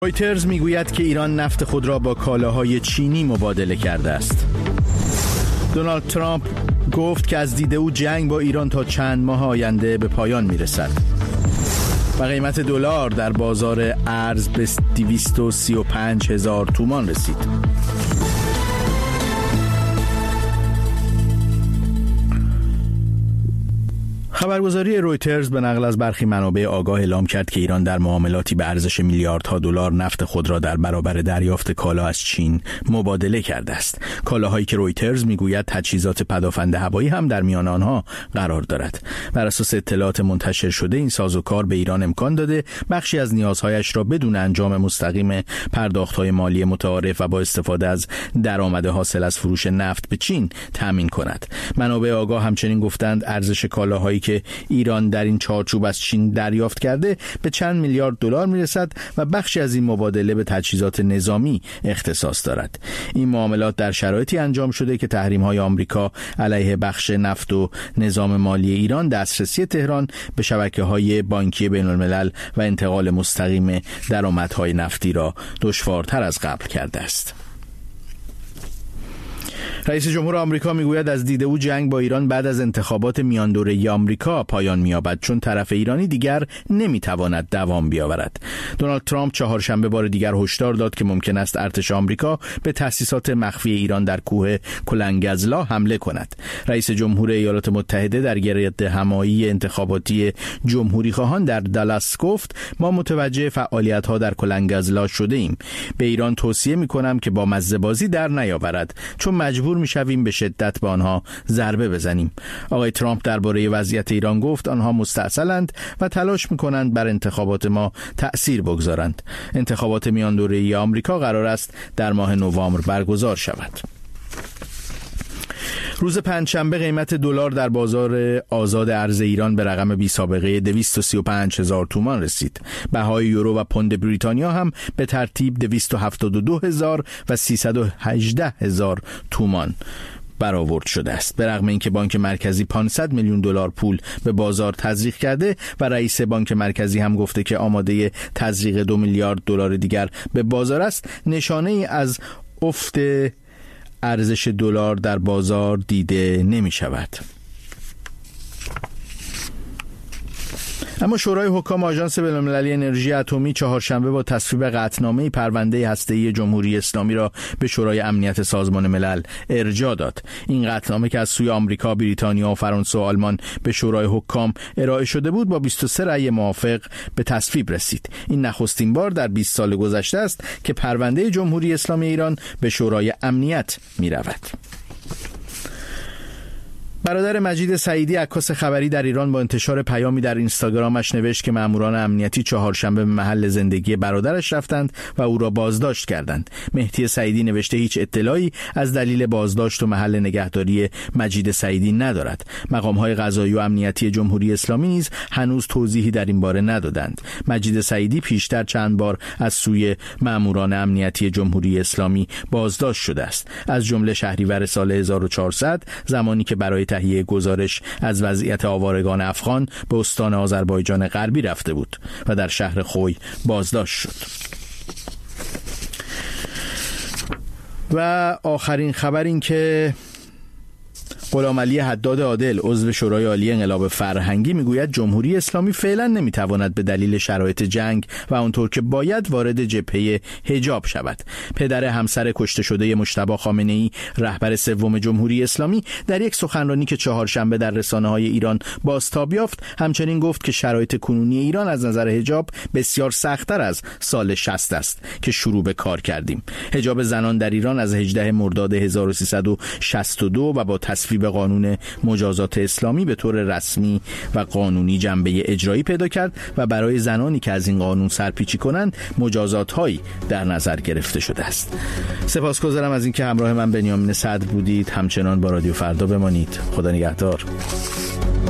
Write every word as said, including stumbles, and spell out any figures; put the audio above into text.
رویترز میگوید که ایران نفت خود را با کالاهای چینی مبادله کرده است. دونالد ترامپ گفت که از دید او جنگ با ایران تا چند ماه آینده به پایان میرسد. و قیمت دلار در بازار ارز به دویست و سی و پنج هزار تومان رسید. خبرگزاری رویترز به نقل از برخی منابع آگاه اعلام کرد که ایران در معاملاتی به ارزش میلیاردها دلار نفت خود را در برابر دریافت کالا از چین مبادله کرده است. کالاهایی که رویترز میگوید تجهیزات پدافند هوایی هم در میان آنها قرار دارد. بر اساس اطلاعات منتشر شده این سازوکار به ایران امکان داده بخشی از نیازهایش را بدون انجام مستقیم پرداخت‌های مالی متعارف و با استفاده از درآمد حاصل از فروش نفت به چین تامین کند. منابع آگاه همچنین گفتند ارزش کالاهایی که ایران در این چارچوب از چین دریافت کرده به چند میلیارد دلار میرسد و بخشی از این مبادله به تجهیزات نظامی اختصاص دارد. این معاملات در شرایطی انجام شده که تحریم‌های آمریکا علیه بخش نفت و نظام مالی ایران دسترسی تهران به شبکه‌های بانکی بین‌الملل و انتقال مستقیم درآمدهای نفتی را دشوارتر از قبل کرده است. رئیس جمهور آمریکا میگوید از دید او جنگ با ایران بعد از انتخابات میان دوره‌ای آمریکا پایان می‌یابد چون طرف ایرانی دیگر نمی‌تواند دوام بیاورد. دونالد ترامپ چهارشنبه بار دیگر هشدار داد که ممکن است ارتش آمریکا به تأسیسات مخفی ایران در کوه کلنگزلا حمله کند. رئیس جمهور ایالات متحده در گردهمایی انتخاباتی جمهوری خواهان در دالاس گفت ما متوجه فعالیت‌ها در کلنگزلا شده ایم. به ایران توصیه می‌کنم که با مزه‌بازی در نیاورد چون مجبور میشویم به شدت به آنها ضربه بزنیم. آقای ترامپ درباره وضعیت ایران گفت آنها مستعسلند و تلاش میکنند بر انتخابات ما تأثیر بگذارند. انتخابات میان دوره‌ای آمریکا قرار است در ماه نوامبر برگزار شود. روز پنجشنبه قیمت دلار در بازار آزاد ارز ایران به رقم بی سابقه دویست و سی و پنج هزار تومان رسید. بهای یورو و پوند بریتانیا هم به ترتیب دویست و هفتاد و دو هزار و سیصد و هجده هزار تومان برآورد شده است. به رغم اینکه بانک مرکزی پانصد میلیون دلار پول به بازار تزریق کرده و رئیس بانک مرکزی هم گفته که آماده تزریق دو میلیارد دلار دیگر به بازار است، نشانه ای از افت ارزش دلار در بازار دیده نمی شود. اما شورای حکام آژانس بین‌المللی انرژی اتمی چهارشنبه با تصویب قطعنامه پرونده هسته‌ای جمهوری اسلامی را به شورای امنیت سازمان ملل ارجاع داد. این قطعنامه که از سوی آمریکا، بریتانیا و فرانسه و آلمان به شورای حکام ارائه شده بود با بیست و سه رأی موافق به تصویب رسید. این نخستین بار در بیست سال گذشته است که پرونده جمهوری اسلامی ایران به شورای امنیت می رود. برادر مجید سعیدی عکاس خبری در ایران با انتشار پیامی در اینستاگرامش نوشت که ماموران امنیتی چهارشنبه به محل زندگی برادرش رفتند و او را بازداشت کردند. مهدی سعیدی نوشته هیچ اطلاعی از دلیل بازداشت و محل نگهداری مجید سعیدی ندارد. مقام‌های قضایی و امنیتی جمهوری اسلامی نیز هنوز توضیحی در این باره ندادند. مجید سعیدی پیشتر چند بار از سوی ماموران امنیتی جمهوری اسلامی بازداشت شده است. از جمله شهریور سال هزار و چهارصد زمانی که برای تهیه گزارش از وضعیت آوارگان افغان به استان آذربایجان غربی رفته بود و در شهر خوی بازداشت شد. و آخرین خبر این که غلامعلی حداد عادل عضو شورای عالی انقلاب فرهنگی میگوید جمهوری اسلامی فعلا نمیتواند به دلیل شرایط جنگ و اونطور که باید وارد جبهه حجاب شود. پدر همسر کشته شده مجتبی خامنه‌ای رهبر سوم جمهوری اسلامی در یک سخنرانی که چهارشنبه در رسانه‌های ایران بازتاب یافت همچنین گفت که شرایط کنونی ایران از نظر حجاب بسیار سخت‌تر از سال شصت است که شروع به کار کردیم. حجاب زنان در ایران از هجدهم مرداد هزار و سیصد و شصت و دو و با تصویب به قانون مجازات اسلامی به طور رسمی و قانونی جنبه اجرایی پیدا کرد و برای زنانی که از این قانون سرپیچی کنند مجازات‌هایی در نظر گرفته شده است. سپاسگزارم از اینکه همراه من بنیامین صدر بودید. همچنان با رادیو فردا بمانید. خدا نگهدار.